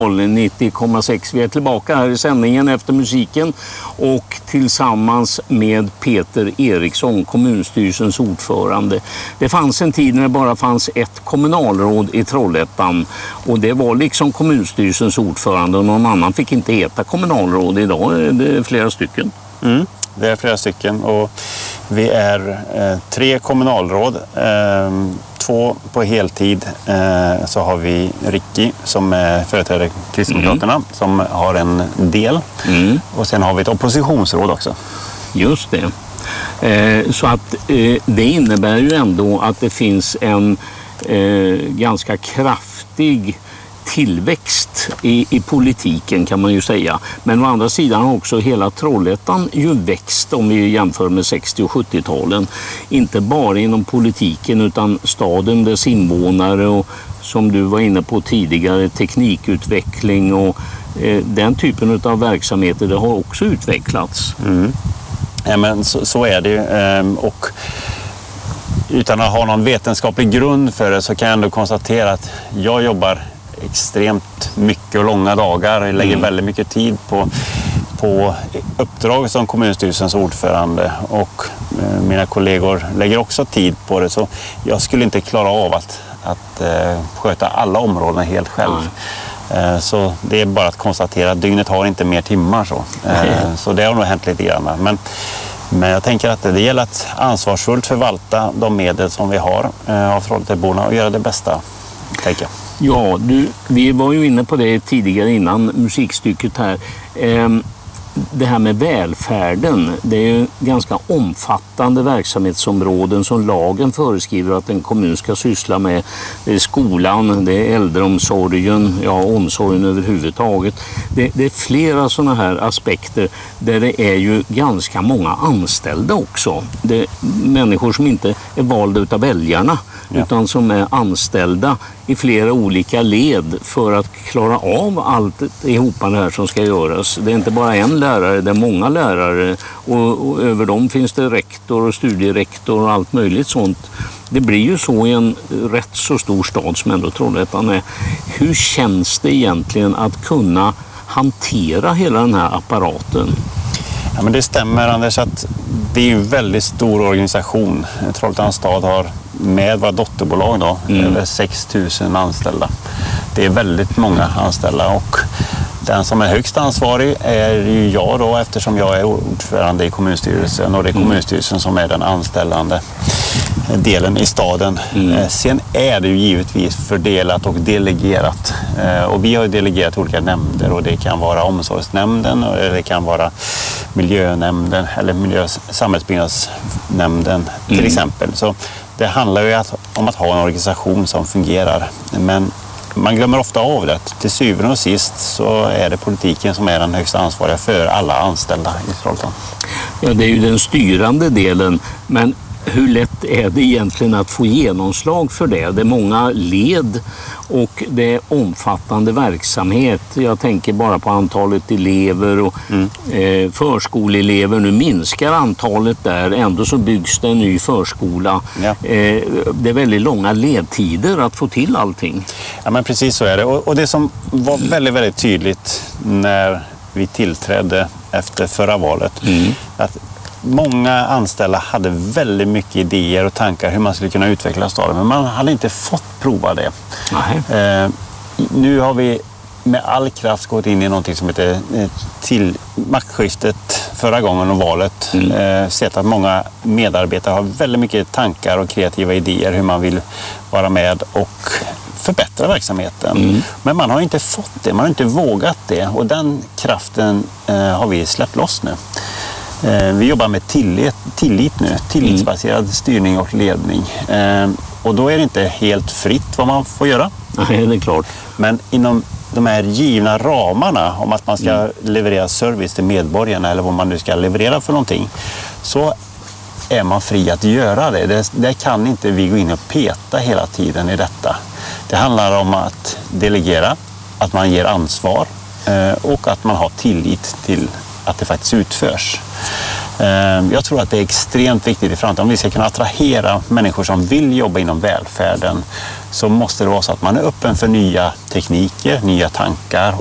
90,6. Vi är tillbaka här i sändningen efter musiken och tillsammans med Peter Eriksson, kommunstyrelsens ordförande. Det fanns en tid när det bara fanns ett kommunalråd i Trollhättan och det var liksom kommunstyrelsens ordförande och någon annan fick inte heta kommunalråd. Idag är det flera stycken. Det är flera stycken och vi är 3 kommunalråd, 2 på heltid. Så har vi Ricky som företräder Kristdemokraterna som har en del och sen har vi ett oppositionsråd också. Just det. Så att det innebär ju ändå att det finns en ganska kraftig tillväxt i politiken kan man ju säga. Men å andra sidan har också hela Trollhättan ju växt om vi jämför med 60- och 70-talen. Inte bara inom politiken utan staden, dess invånare och som du var inne på tidigare teknikutveckling och den typen av verksamheter det har också utvecklats. Ja, men så är det ju. Och utan att ha någon vetenskaplig grund för det så kan jag ändå konstatera att jag jobbar extremt mycket och långa dagar. Jag lägger väldigt mycket tid på uppdrag som kommunstyrelsens ordförande och mina kollegor lägger också tid på det. Så jag skulle inte klara av att sköta alla områden helt själv. Så det är bara att konstatera att dygnet har inte mer timmar så. Så det har nog hänt lite grann. Men jag tänker att det gäller att ansvarsfullt förvalta de medel som vi har av Trollhätteborna och göra det bästa, tänker jag. Ja, vi var ju inne på det tidigare innan musikstycket här. Det här med välfärden, det är ju ganska omfattande verksamhetsområden som lagen föreskriver att en kommun ska syssla med. Det är skolan, det är äldreomsorgen, omsorgen överhuvudtaget. Det är flera sådana här aspekter där det är ju ganska många anställda också. Det är människor som inte är valda utav väljarna utan som är anställda i flera olika led för att klara av allt ihop det här som ska göras. Det är inte bara en lärare, det är många lärare och över dem finns det rektor och studierektor och allt möjligt sånt. Det blir ju så i en rätt så stor stad som ändå Trollhättan är. Hur känns det egentligen att kunna hantera hela den här apparaten? Ja, men det stämmer Anders att det är en väldigt stor organisation. Trollhättans stad har med våra dotterbolag då, över 6 000 anställda. Det är väldigt många anställda och den som är högst ansvarig är ju jag då eftersom jag är ordförande i kommunstyrelsen och det är kommunstyrelsen som är den anställande delen i staden. Sen är det ju givetvis fördelat och delegerat och vi har delegerat olika nämnder och det kan vara omsorgsnämnden och det kan vara miljönämnden eller samhällsbyggnadsnämnden till exempel. Så det handlar ju om att ha en organisation som fungerar men man glömmer ofta av det. Till syvende och sist så är det politiken som är den högsta ansvariga för alla anställda i Trollhättan. Ja, det är ju den styrande delen, men hur lätt är det egentligen att få genomslag för det? Det är många led och det är omfattande verksamhet. Jag tänker bara på antalet elever och förskoleelever. Nu minskar antalet där, ändå så byggs det en ny förskola. Ja. Det är väldigt långa ledtider att få till allting. Ja, men precis så är det. Och det som var väldigt, väldigt tydligt när vi tillträdde efter förra valet, att många anställda hade väldigt mycket idéer och tankar hur man skulle kunna utveckla staden, men man hade inte fått prova det. Nu har vi med all kraft gått in i någonting som heter till maktskiftet förra gången och valet. Sett att många medarbetare har väldigt mycket tankar och kreativa idéer hur man vill vara med och förbättra verksamheten. Men man har inte fått det, man har inte vågat det och den kraften har vi släppt loss nu. Vi jobbar med tillit nu, tillitsbaserad styrning och ledning. Och då är det inte helt fritt vad man får göra. Nej, det är klart. Men inom de här givna ramarna om att man ska leverera service till medborgarna eller vad man nu ska leverera för någonting, så är man fri att göra det. Det kan inte vi gå in och peta hela tiden i detta. Det handlar om att delegera, att man ger ansvar och att man har tillit till att det faktiskt utförs. Jag tror att det är extremt viktigt i framtiden om vi ska kunna attrahera människor som vill jobba inom välfärden så måste det vara så att man är öppen för nya tekniker, nya tankar